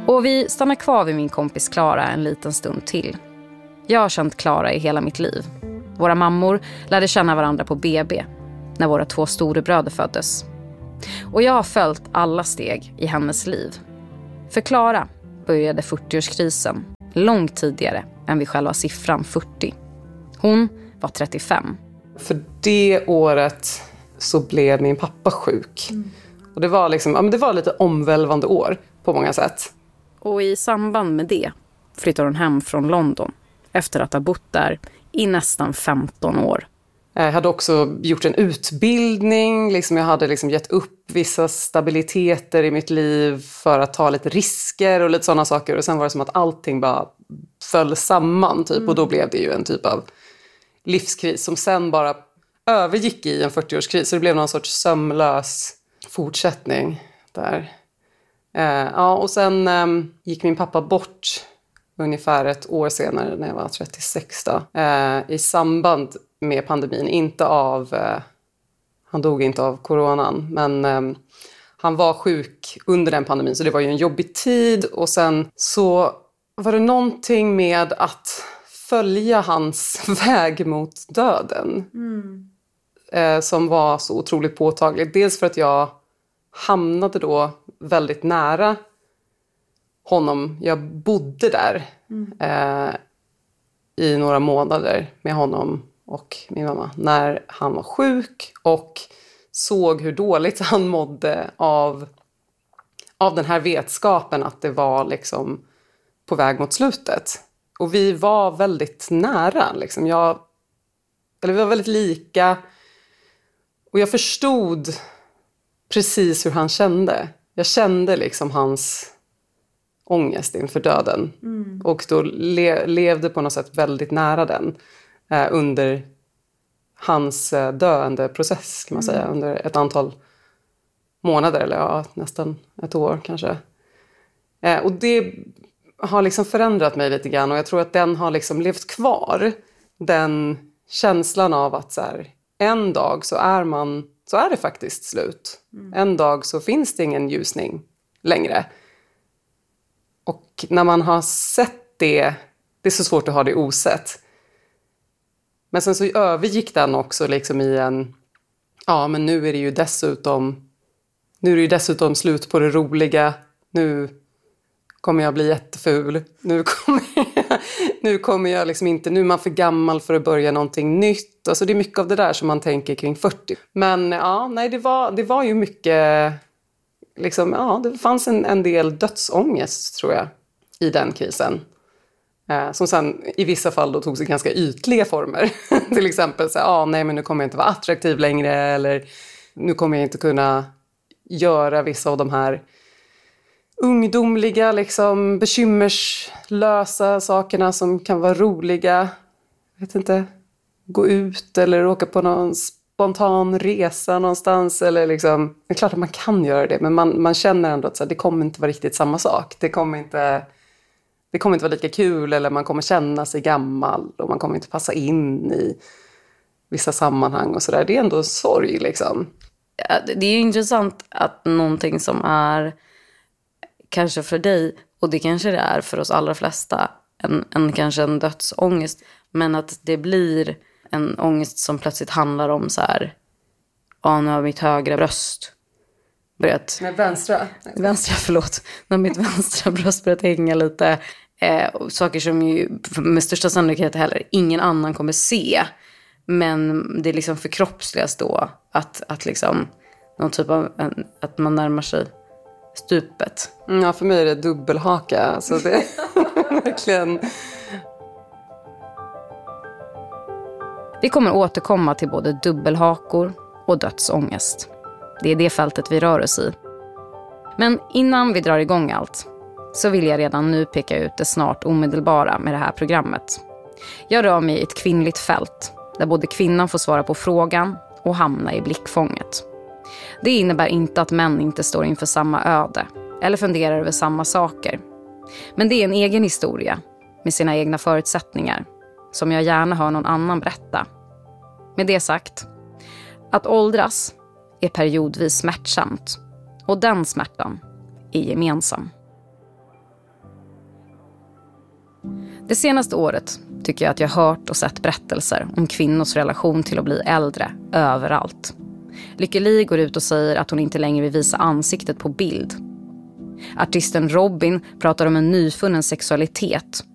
Och vi stannar kvar vid min kompis Klara en liten stund till. Jag har känt Klara i hela mitt liv. Våra mammor lärde känna varandra på BB när våra 2 storebröder föddes. Och jag har följt alla steg i hennes liv. För Klara började 40-årskrisen långt tidigare än vid själva siffran 40. Hon var 35. För det året så blev min pappa sjuk. Och det var liksom, det var lite omvälvande år på många sätt. Och i samband med det flyttar hon hem från London efter att ha bott där i nästan 15 år. Jag hade också gjort en utbildning, jag hade gett upp vissa stabiliteter i mitt liv för att ta lite risker och lite sådana saker. Och sen var det som att allting bara föll samman typ. Och då blev det ju en typ av livskris som sen bara övergick i en 40-årskris. Så det blev någon sorts sömlös fortsättning där. Och sen gick min pappa bort ungefär ett år senare när jag var 36 då. I samband med pandemin, han dog inte av coronan, men han var sjuk under den pandemin, så det var ju en jobbig tid. Och sen så var det någonting med att följa hans väg mot döden som var så otroligt påtagligt. Dels för att jag hamnade då väldigt nära honom. Jag bodde där i några månader med honom och min mamma när han var sjuk och såg hur dåligt han mådde av den här vetskapen att det var på väg mot slutet. Och vi var väldigt nära. Vi var väldigt lika. Och jag förstod precis hur han kände. Jag kände hans ångest inför döden. Och då levde på något sätt väldigt nära den. Under hans döende process kan man säga. Under ett antal månader eller nästan ett år kanske. Och det har förändrat mig lite grann. Och jag tror att den har levt kvar. Den känslan av att en dag så är det faktiskt slut. En dag så finns det ingen ljusning längre. Och när man har sett det är så svårt att ha det osett. Men sen så övergick den också i en, men nu är det ju dessutom slut på det roliga. Nu kommer jag bli jätteful. Nu kommer jag inte, nu är man för gammal för att börja någonting nytt. Alltså det är mycket av det där som man tänker kring 40. Men det var ju mycket, det fanns en del dödsångest tror jag i den krisen. Som sen i vissa fall då tog sig ganska ytliga former. Till exempel men nu kommer jag inte vara attraktiv längre. Eller nu kommer jag inte kunna göra vissa av de här ungdomliga, bekymmerslösa sakerna som kan vara roliga. Jag vet inte, gå ut eller åka på någon spontan resa någonstans. Eller det är klart att man kan göra det, men man känner ändå att det kommer inte vara riktigt samma sak. Det kommer inte vara lika kul, eller man kommer känna sig gammal och man kommer inte passa in i vissa sammanhang och sådär. Det är ändå sorg Ja, det är ju intressant att någonting som är kanske för dig, och det kanske det är för oss allra flesta, kanske en dödsångest, men att det blir en ångest som plötsligt handlar om nu har mitt högra bröst börjat... Med vänstra, förlåt. När mitt vänstra bröst börjat hänga lite. Saker som ju med största sannolikhet heller ingen annan kommer se. Men det förkroppsligas då att någon typ av att man närmar sig stupet. Ja, för mig är det dubbelhaka. Så det är verkligen... Vi kommer återkomma till både dubbelhakor och dödsångest. Det är det fältet vi rör oss i. Men innan vi drar igång allt så vill jag redan nu peka ut det snart omedelbara med det här programmet. Jag rör mig i ett kvinnligt fält där både kvinnan får svara på frågan och hamna i blickfånget. Det innebär inte att män inte står inför samma öde eller funderar över samma saker. Men det är en egen historia med sina egna förutsättningar som jag gärna hör någon annan berätta. Med det sagt, att åldras är periodvis smärtsamt och den smärtan är gemensam. Det senaste året tycker jag att jag hört och sett berättelser om kvinnors relation till att bli äldre överallt. Lykke Li går ut och säger att hon inte längre vill visa ansiktet på bild. Artisten Robin pratar om en nyfunnen sexualitet